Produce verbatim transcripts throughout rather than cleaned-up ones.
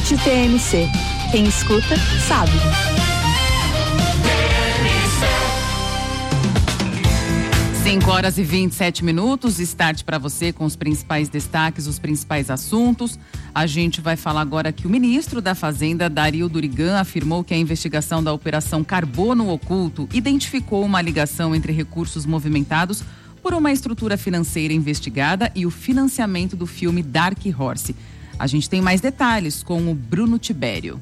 Start T M C. Quem escuta, sabe. cinco horas e vinte e sete minutos, Start para você com os principais destaques, os principais assuntos. A gente vai falar agora que o ministro da Fazenda, Dario Durigan, afirmou que a investigação da Operação Carbono Oculto identificou uma ligação entre recursos movimentados por uma estrutura financeira investigada e o financiamento do filme Dark Horse. A gente tem mais detalhes com o Bruno Tibério.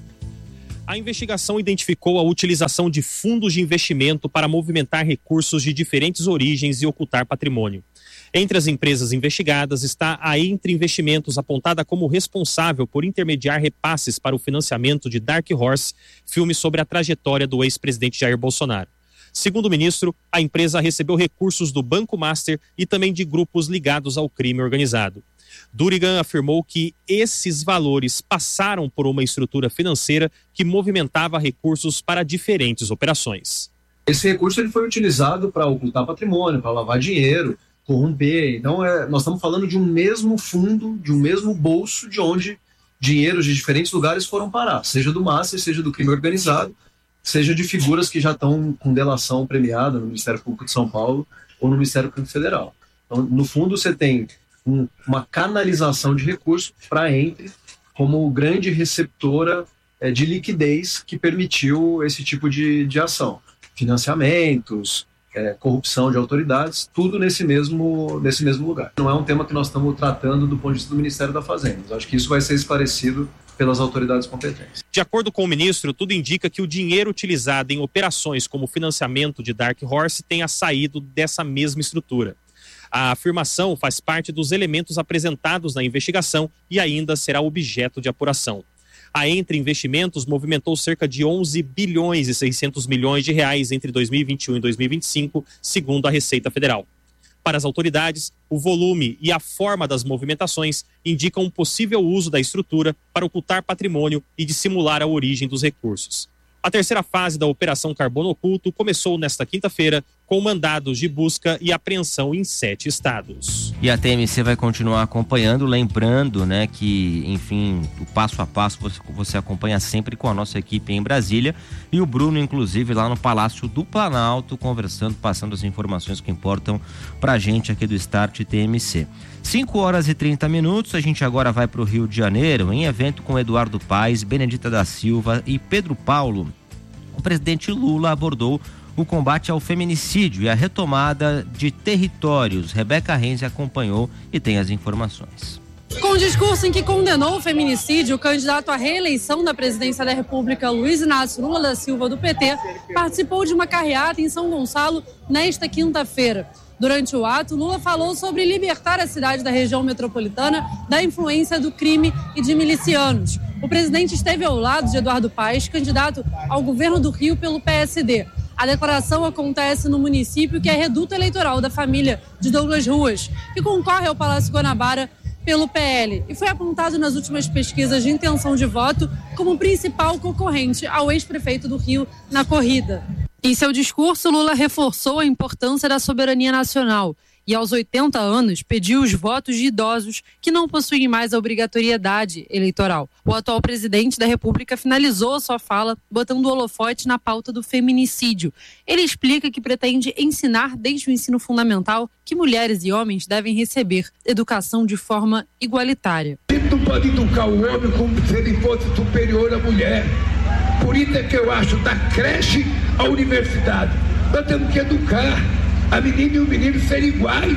A investigação identificou a utilização de fundos de investimento para movimentar recursos de diferentes origens e ocultar patrimônio. Entre as empresas investigadas está a Entre Investimentos, apontada como responsável por intermediar repasses para o financiamento de Dark Horse, filme sobre a trajetória do ex-presidente Jair Bolsonaro. Segundo o ministro, a empresa recebeu recursos do Banco Master e também de grupos ligados ao crime organizado. Durigan afirmou que esses valores passaram por uma estrutura financeira que movimentava recursos para diferentes operações. Esse recurso ele foi utilizado para ocultar patrimônio, para lavar dinheiro, corromper. Então, é, nós estamos falando de um mesmo fundo, de um mesmo bolso, de onde dinheiros de diferentes lugares foram parar, seja do Master, seja do crime organizado, seja de figuras que já estão com delação premiada no Ministério Público de São Paulo ou no Ministério Público Federal. Então, no fundo, você tem um, uma canalização de recursos para a Entre como grande receptora é, de liquidez que permitiu esse tipo de, de ação. Financiamentos, é, corrupção de autoridades, tudo nesse mesmo, nesse mesmo lugar. Não é um tema que nós estamos tratando do ponto de vista do Ministério da Fazenda. Eu acho que isso vai ser esclarecido pelas autoridades competentes. De acordo com o ministro, tudo indica que o dinheiro utilizado em operações como o financiamento de Dark Horse tenha saído dessa mesma estrutura. A afirmação faz parte dos elementos apresentados na investigação e ainda será objeto de apuração. A Entre Investimentos movimentou cerca de onze bilhões e seiscentos milhões de reais entre dois mil e vinte e um e dois mil e vinte e cinco, segundo a Receita Federal. Para as autoridades, o volume e a forma das movimentações indicam um possível uso da estrutura para ocultar patrimônio e dissimular a origem dos recursos. A terceira fase da Operação Carbono Oculto começou nesta quinta-feira com mandados de busca e apreensão em sete estados. E a T M C vai continuar acompanhando, lembrando, né, que, enfim, o passo a passo você, você acompanha sempre com a nossa equipe em Brasília e o Bruno, inclusive, lá no Palácio do Planalto, conversando, passando as informações que importam pra gente aqui do Start T M C. cinco horas e trinta minutos, a gente agora vai para o Rio de Janeiro, em evento com Eduardo Paes, Benedita da Silva e Pedro Paulo. O presidente Lula abordou o combate ao feminicídio e a retomada de territórios. Rebeca Renzi acompanhou e tem as informações. Com o discurso em que condenou o feminicídio, o candidato à reeleição da presidência da República, Luiz Inácio Lula da Silva, do P T, participou de uma carreata em São Gonçalo nesta quinta-feira. Durante o ato, Lula falou sobre libertar a cidade da região metropolitana da influência do crime e de milicianos. O presidente esteve ao lado de Eduardo Paes, candidato ao governo do Rio pelo P S D. A declaração acontece no município que é reduto eleitoral da família de Douglas Ruas, que concorre ao Palácio Guanabara pelo P L e foi apontado nas últimas pesquisas de intenção de voto como principal concorrente ao ex-prefeito do Rio na corrida. Em seu discurso, Lula reforçou a importância da soberania nacional e, aos oitenta anos, pediu os votos de idosos que não possuem mais a obrigatoriedade eleitoral. O atual presidente da República finalizou a sua fala botando o holofote na pauta do feminicídio. Ele explica que pretende ensinar desde o ensino fundamental que mulheres e homens devem receber educação de forma igualitária. Não pode educar o homem como se ele fosse superior à mulher. Por isso é que eu acho da creche à universidade. Nós temos que educar a menina e o menino serem iguais.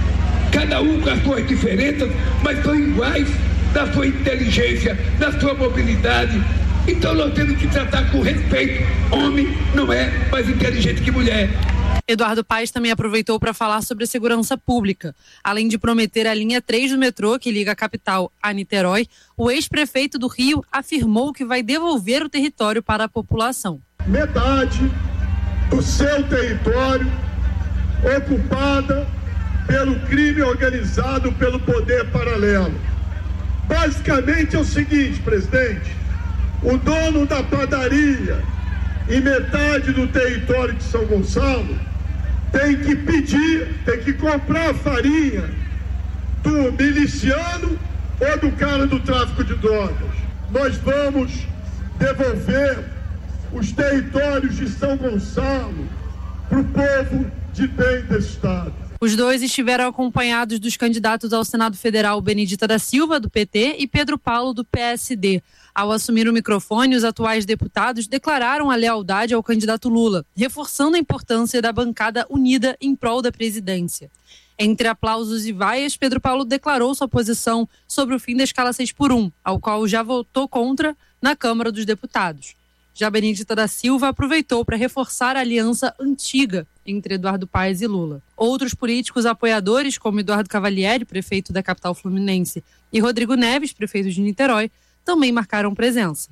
Cada um com as suas diferenças, mas são iguais na sua inteligência, na sua mobilidade. Então nós temos que tratar com respeito. Homem não é mais inteligente que mulher. Eduardo Paes também aproveitou para falar sobre a segurança pública. Além de prometer a linha três do metrô, que liga a capital a Niterói, o ex-prefeito do Rio afirmou que vai devolver o território para a população. Metade do seu território ocupada pelo crime organizado, pelo poder paralelo. Basicamente é o seguinte, presidente, o dono da padaria e metade do território de São Gonçalo tem que pedir, tem que comprar farinha do miliciano ou do cara do tráfico de drogas. nós vamos devolver os territórios de São Gonçalo para o povo de bem desse estado. Os dois estiveram acompanhados dos candidatos ao Senado Federal Benedita da Silva, do P T, e Pedro Paulo, do P S D. Ao assumir o microfone, os atuais deputados declararam a lealdade ao candidato Lula, reforçando a importância da bancada unida em prol da presidência. Entre aplausos e vaias, Pedro Paulo declarou sua posição sobre o fim da escala seis por um, ao qual já votou contra na Câmara dos Deputados. Já Benedita da Silva aproveitou para reforçar a aliança antiga entre Eduardo Paes e Lula. Outros políticos apoiadores, como Eduardo Cavalieri, prefeito da capital fluminense, e Rodrigo Neves, prefeito de Niterói, também marcaram presença.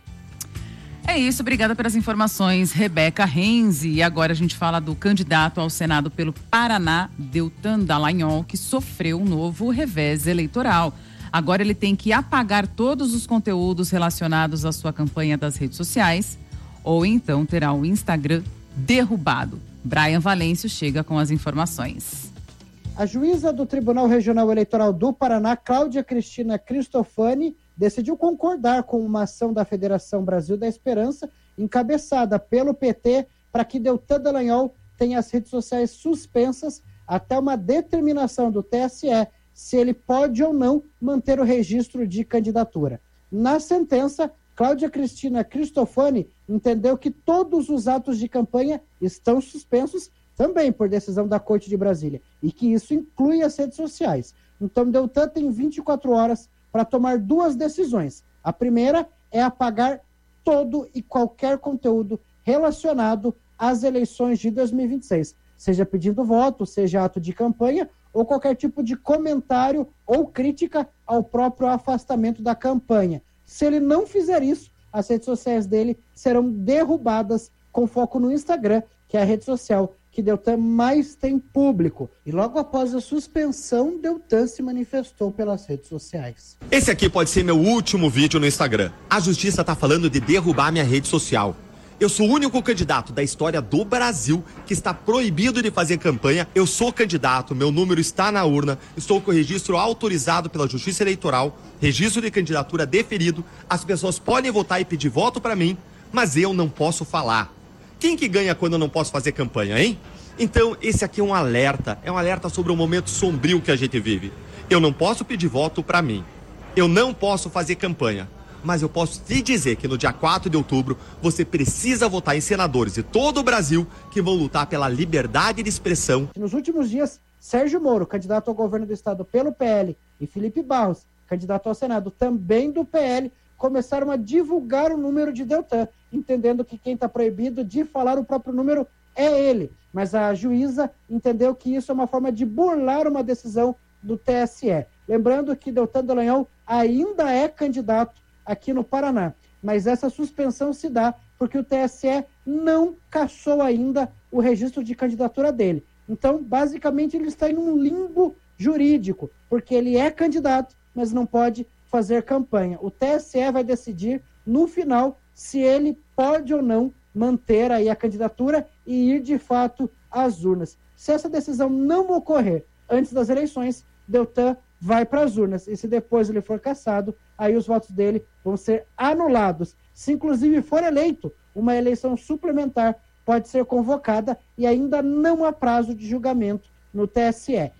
É isso, obrigada pelas informações, Rebeca Renzi. E agora a gente fala do candidato ao Senado pelo Paraná, Deltan Dallagnol, que sofreu um novo revés eleitoral. Agora ele tem que apagar todos os conteúdos relacionados à sua campanha das redes sociais, ou então terá o Instagram derrubado. Brian Valêncio chega com as informações. A juíza do Tribunal Regional Eleitoral do Paraná, Cláudia Cristina Cristofani, decidiu concordar com uma ação da Federação Brasil da Esperança, encabeçada pelo P T, para que Deltan Dallagnol tenha as redes sociais suspensas até uma determinação do T S E se ele pode ou não manter o registro de candidatura. Na sentença, Cláudia Cristina Cristofani entendeu que todos os atos de campanha estão suspensos também por decisão da Corte de Brasília e que isso inclui as redes sociais. Então, Deltan tem vinte e quatro horas para tomar duas decisões. A primeira é apagar todo e qualquer conteúdo relacionado às eleições de dois mil e vinte e seis, seja pedindo voto, seja ato de campanha ou qualquer tipo de comentário ou crítica ao próprio afastamento da campanha. Se ele não fizer isso, as redes sociais dele serão derrubadas com foco no Instagram, que é a rede social que Deltan mais tem público. E logo após a suspensão, Deltan se manifestou pelas redes sociais. Esse aqui pode ser meu último vídeo no Instagram. A justiça tá falando de derrubar minha rede social. Eu sou o único candidato da história do Brasil que está proibido de fazer campanha. Eu sou candidato, meu número está na urna, estou com o registro autorizado pela Justiça Eleitoral, registro de candidatura deferido. As pessoas podem votar e pedir voto para mim, mas eu não posso falar. Quem que ganha quando eu não posso fazer campanha, hein? Então, esse aqui é um alerta, é um alerta sobre o momento sombrio que a gente vive. Eu não posso pedir voto para mim, eu não posso fazer campanha. Mas eu posso te dizer que no dia quatro de outubro você precisa votar em senadores de todo o Brasil que vão lutar pela liberdade de expressão. Nos últimos dias, Sérgio Moro, candidato ao governo do estado pelo P L, e Felipe Barros, candidato ao Senado também do P L, começaram a divulgar o número de Deltan, entendendo que quem está proibido de falar o próprio número é ele. Mas a juíza entendeu que isso é uma forma de burlar uma decisão do T S E. Lembrando que Deltan Dallagnol ainda é candidato aqui no Paraná, mas essa suspensão se dá porque o T S E não cassou ainda o registro de candidatura dele. Então, basicamente, ele está em um limbo jurídico, porque ele é candidato, mas não pode fazer campanha. O T S E vai decidir, no final, se ele pode ou não manter aí a candidatura e ir, de fato, às urnas. Se essa decisão não ocorrer antes das eleições, Deltan vai para as urnas, e se depois ele for cassado, aí os votos dele vão ser anulados. Se inclusive for eleito, uma eleição suplementar pode ser convocada e ainda não há prazo de julgamento no T S E.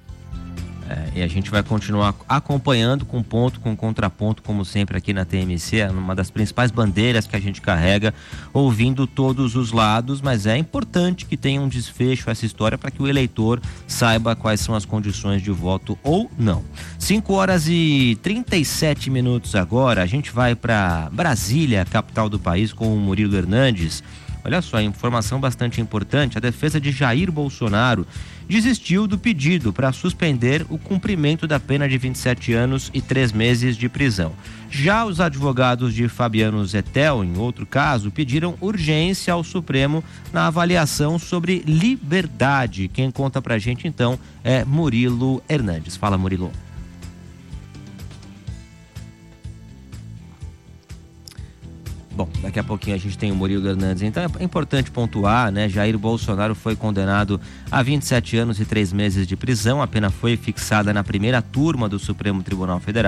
É, e a gente vai continuar acompanhando com ponto, com contraponto, como sempre aqui na T M C, é uma das principais bandeiras que a gente carrega, ouvindo todos os lados, mas é importante que tenha um desfecho essa história para que o eleitor saiba quais são as condições de voto ou não. cinco horas e trinta e sete minutos agora, a gente vai para Brasília, capital do país, com o Murilo Hernandes. Olha só, informação bastante importante, a defesa de Jair Bolsonaro desistiu do pedido para suspender o cumprimento da pena de vinte e sete anos e três meses de prisão. Já os advogados de Fabiano Zettel, em outro caso, pediram urgência ao Supremo na avaliação sobre liberdade. Quem conta pra gente, então, é Murilo Hernandes. Fala, Murilo. Bom, daqui a pouquinho a gente tem o Murilo Hernandes. Então é importante pontuar, né? Jair Bolsonaro foi condenado a vinte e sete anos e três meses de prisão. A pena foi fixada na primeira turma do Supremo Tribunal Federal.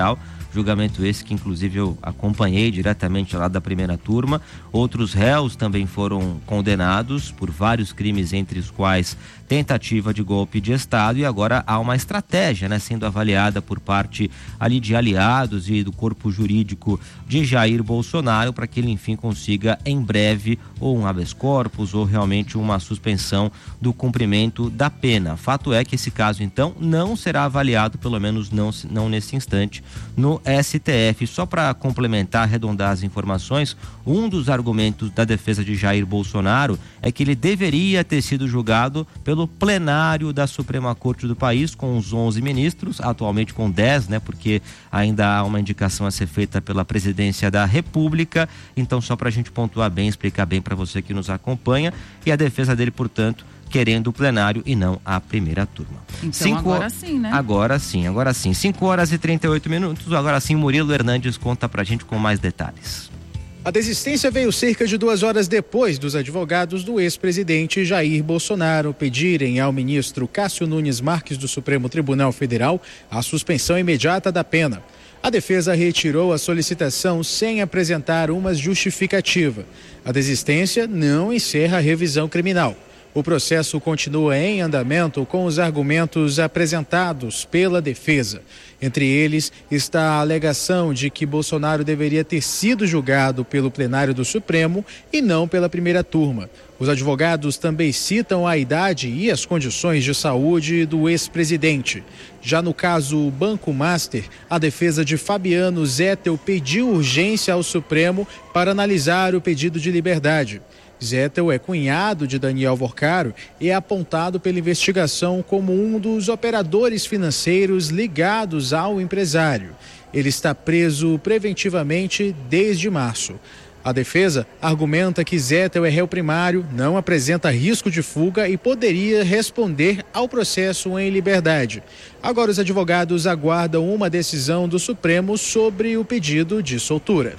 julgamento esse que inclusive eu acompanhei diretamente lá da primeira turma. Outros réus também foram condenados por vários crimes, entre os quais tentativa de golpe de Estado, e agora há uma estratégia, né, sendo avaliada por parte ali de aliados e do corpo jurídico de Jair Bolsonaro para que ele enfim consiga em breve ou um habeas corpus ou realmente uma suspensão do cumprimento da pena. Fato é que esse caso então não será avaliado, pelo menos não, não nesse instante, no S T F. Só para complementar, arredondar as informações, um dos argumentos da defesa de Jair Bolsonaro é que ele deveria ter sido julgado pelo plenário da Suprema Corte do país, com os onze ministros, atualmente com dez, né, porque ainda há uma indicação a ser feita pela presidência da República. Então, só para a gente pontuar bem, explicar bem para você que nos acompanha, e a defesa dele, portanto, querendo o plenário e não a primeira turma. Então Cinco... agora sim, né? Agora sim, agora sim. cinco horas e trinta e oito minutos. Agora sim, Murilo Hernandes conta pra gente com mais detalhes. A desistência veio cerca de duas horas depois dos advogados do ex-presidente Jair Bolsonaro pedirem ao ministro Cássio Nunes Marques do Supremo Tribunal Federal a suspensão imediata da pena. A defesa retirou a solicitação sem apresentar uma justificativa. A desistência não encerra a revisão criminal. O processo continua em andamento com os argumentos apresentados pela defesa. Entre eles está a alegação de que Bolsonaro deveria ter sido julgado pelo plenário do Supremo e não pela primeira turma. Os advogados também citam a idade e as condições de saúde do ex-presidente. Já no caso Banco Master, a defesa de Fabiano Zettel pediu urgência ao Supremo para analisar o pedido de liberdade. Zettel é cunhado de Daniel Vorcaro e é apontado pela investigação como um dos operadores financeiros ligados ao empresário. Ele está preso preventivamente desde março. A defesa argumenta que Zettel é réu primário, não apresenta risco de fuga e poderia responder ao processo em liberdade. Agora os advogados aguardam uma decisão do Supremo sobre o pedido de soltura.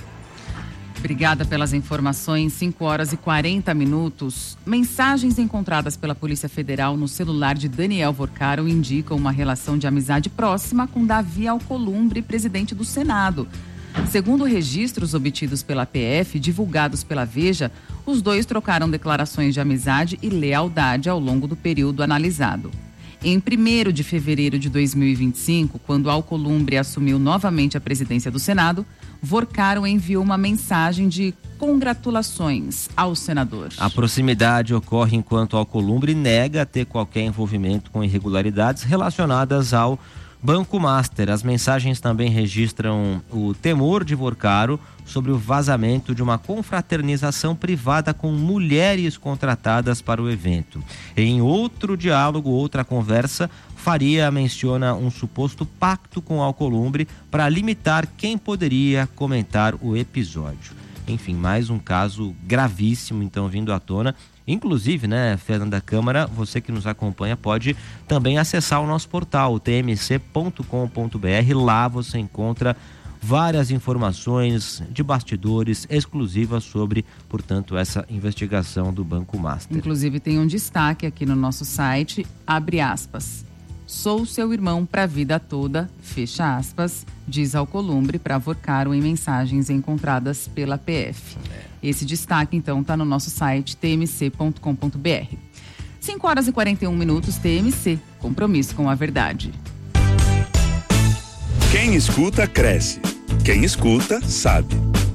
Obrigada pelas informações. cinco horas e quarenta minutos. Mensagens encontradas pela Polícia Federal no celular de Daniel Vorcaro indicam uma relação de amizade próxima com Davi Alcolumbre, presidente do Senado. Segundo registros obtidos pela P F, divulgados pela Veja, os dois trocaram declarações de amizade e lealdade ao longo do período analisado. Em primeiro de fevereiro de dois mil e vinte e cinco, quando Alcolumbre assumiu novamente a presidência do Senado, Vorcaro enviou uma mensagem de congratulações ao senador. A proximidade ocorre enquanto Alcolumbre nega ter qualquer envolvimento com irregularidades relacionadas ao Banco Master. As mensagens também registram o temor de Vorcaro sobre o vazamento de uma confraternização privada com mulheres contratadas para o evento. Em outro diálogo, outra conversa, Faria menciona um suposto pacto com Alcolumbre para limitar quem poderia comentar o episódio. Enfim, mais um caso gravíssimo, então, vindo à tona. Inclusive, né, Fernanda Câmara, você que nos acompanha pode também acessar o nosso portal, t m c ponto com ponto b r. Lá você encontra várias informações de bastidores exclusivas sobre, portanto, essa investigação do Banco Master. Inclusive tem um destaque aqui no nosso site, abre aspas. Sou seu irmão para a vida toda, fecha aspas, diz Alcolumbre para Vorcaro em mensagens encontradas pela P F. Esse destaque, então, está no nosso site t m c ponto com ponto b r. cinco horas e quarenta e um minutos, T M C, compromisso com a verdade. Quem escuta, cresce. Quem escuta, sabe.